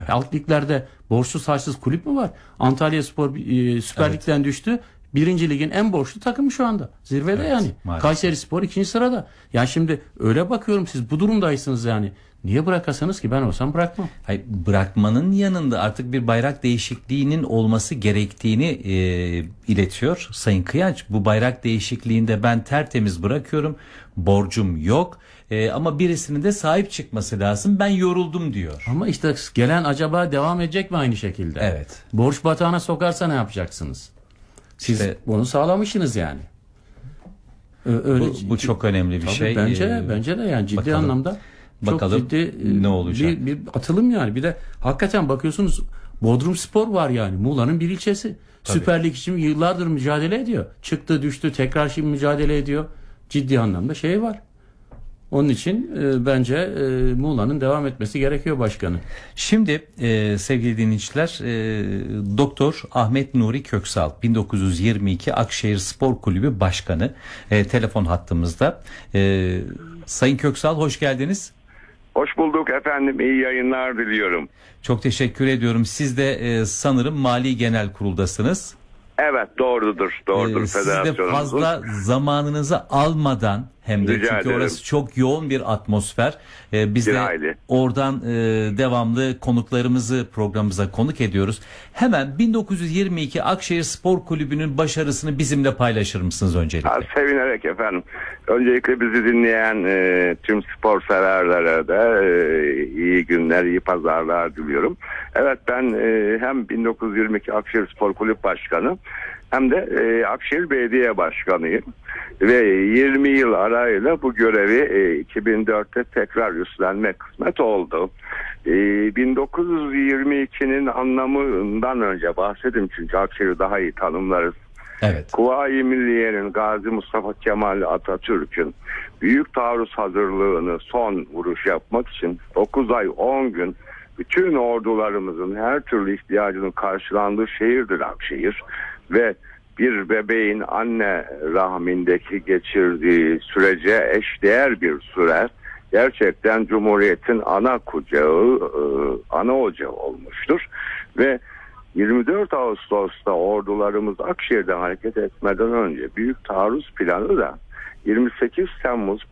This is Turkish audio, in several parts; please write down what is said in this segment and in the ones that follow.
Alt liglerde borçsuz harçsız kulüp mü var? Antalyaspor Süper Lig'den düştü. Birinci ligin en borçlu takımı şu anda. Zirvede yani. Maalesef. Kayserispor 2. sırada. Ya şimdi öyle bakıyorum, siz bu durumdaysınız yani. Niye bırakasınız ki? Ben olsam bırakmam. Hayır, bırakmanın yanında artık bir bayrak değişikliğinin olması gerektiğini iletiyor Sayın Kıyanç. Bu bayrak değişikliğinde ben tertemiz bırakıyorum. Borcum yok. Ama birisinin de sahip çıkması lazım. Ben yoruldum diyor. Ama işte gelen acaba devam edecek mi aynı şekilde? Evet. Borç batağına sokarsa ne yapacaksınız? Siz İşte, bunu sağlamışsınız yani. Öyle, bu çok önemli bir tabii şey. Bence de yani ciddi bakalım, anlamda çok ciddi ne olacak? Bir atılım yani. Bir de hakikaten bakıyorsunuz, Bodrumspor var yani. Muğla'nın bir ilçesi. Tabii. Süper Lig için yıllardır mücadele ediyor. Çıktı düştü, tekrar şimdi mücadele ediyor. Ciddi anlamda şey var. Onun için bence Muğla'nın devam etmesi gerekiyor başkanı. Şimdi sevgili dinleyiciler, Doktor Ahmet Nuri Köksal 1922 Akşehir Spor Kulübü Başkanı telefon hattımızda. Sayın Köksal, hoş geldiniz. Hoş bulduk efendim. İyi yayınlar diliyorum. Çok teşekkür ediyorum. Siz de sanırım Mali Genel Kurul'dasınız. Evet, doğrudur. Siz de Federasyonumuzun. fazla zamanınızı almadan, hem de Rica çünkü ederim. orası çok yoğun bir atmosfer. Biz Bir de aile. oradan devamlı konuklarımızı programımıza konuk ediyoruz. Hemen 1922 Akşehir Spor Kulübü'nün başarısını bizimle paylaşır mısınız öncelikle? Sevinerek efendim. Öncelikle bizi dinleyen tüm spor severlere de iyi günler, iyi pazarlar diliyorum. Evet, ben hem 1922 Akşehir Spor Kulübü Başkanı hem de Akşehir Belediye Başkanıyım. Ve 20 yıl arayla bu görevi 2004'te tekrar üstlenme kısmet oldu. 1922'nin anlamından önce bahsedeyim, çünkü Akşehir'i daha iyi tanımlarız. Evet. Kuvayi Milliye'nin, Gazi Mustafa Kemal Atatürk'ün büyük taarruz hazırlığını son vuruş yapmak için 9 ay 10 gün bütün ordularımızın her türlü ihtiyacının karşılandığı şehirdir Akşehir. Ve bir bebeğin anne rahmindeki geçirdiği sürece eşdeğer bir süre gerçekten Cumhuriyet'in ana kucağı, ana ocağı olmuştur. Ve 24 Ağustos'ta ordularımız Akşehir'den hareket etmeden önce büyük taarruz planı da 28 Temmuz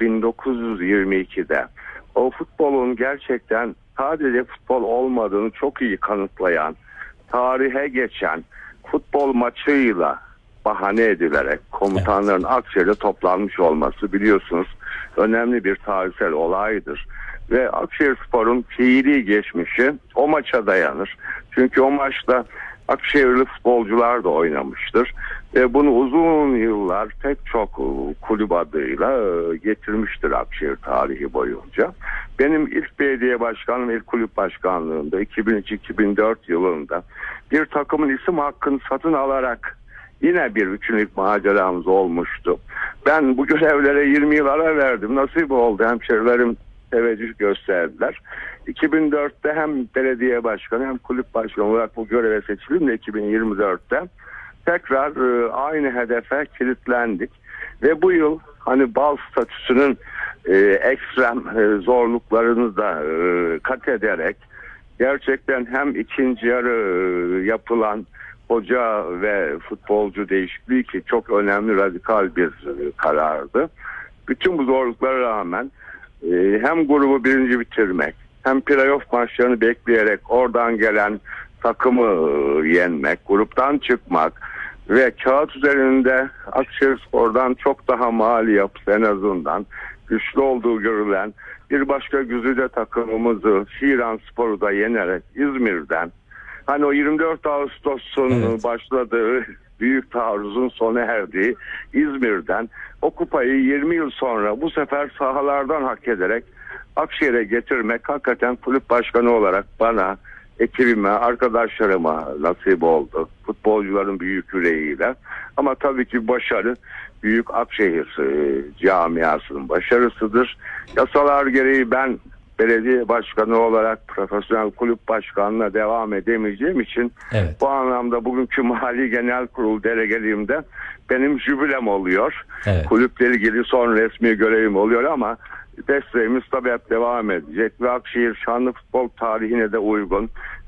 1922'de o futbolun gerçekten sadece futbol olmadığını çok iyi kanıtlayan, tarihe geçen futbol maçıyla bahane edilerek komutanların Akşehir'de toplanmış olması, biliyorsunuz, önemli bir tarihsel olaydır. Ve Akşehirspor'un fiili geçmişi o maça dayanır. Çünkü o maçta Akşehirli futbolcular da oynamıştır. Ve bunu uzun yıllar pek çok kulüp adıyla getirmiştir Akşehir tarihi boyunca. Benim ilk belediye başkanım, ilk kulüp başkanlığında 2003-2004 yılında bir takımın isim hakkını satın alarak yine bir üçüncülük maceramız olmuştu. Ben bu görevlere 20 yıl ara verdim. Nasip oldu. Hemşerilerim teveccüh gösterdiler. 2004'te hem belediye başkanı hem kulüp başkanı olarak bu göreve seçildim de 2024'te tekrar aynı hedefe kilitlendik. Ve bu yıl hani bal statüsünün ekstrem zorluklarını da kat ederek gerçekten hem ikinci yarı yapılan hoca ve futbolcu değişikliği, ki çok önemli, radikal bir karardı. Bütün bu zorluklara rağmen hem grubu birinci bitirmek, hem playoff maçlarını bekleyerek oradan gelen takımı yenmek, gruptan çıkmak ve kağıt üzerinde Akşehirspor'dan çok daha mali yapısı, en azından güçlü olduğu görülen bir başka güzide takımımızı, Şiranspor'u da yenerek İzmir'den, hani o 24 Ağustos'un başladığı büyük taarruzun sona erdiği İzmir'den o kupayı 20 yıl sonra bu sefer sahalardan hak ederek Akşehir'e getirmek hakikaten kulüp başkanı olarak bana, ekibime, arkadaşlarıma nasip oldu. Futbolcuların büyük yüreğiyle. Ama tabii ki başarı büyük Akşehir camiasının başarısıdır. Yasalar gereği ben belediye başkanı olarak profesyonel kulüp başkanlığına devam edemeyeceğim için bu anlamda bugünkü Mali Genel Kurul delegeliğimde benim jübilem oluyor. Kulüple ilgili son resmi görevim oluyor ama Desteğimiz tabii hep devam edecek ve Akşehir şanlı futbol tarihine de uygun